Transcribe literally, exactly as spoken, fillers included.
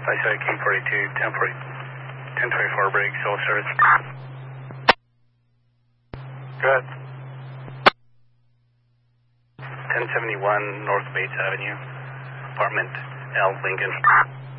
I said King forty-two, ten forty, ten twenty-four break, cell service. Good. ten seventy-one North Bates Avenue, apartment L, Lincoln.